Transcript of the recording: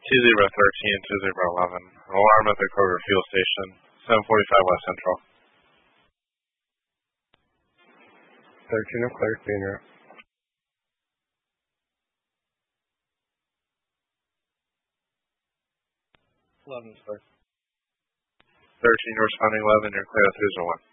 2013, 2011. Alarm at the Kroger fuel station, 745 West Central. 13 of Clark Beaner. 11, sir. 13 responding 11, you're clear at 301.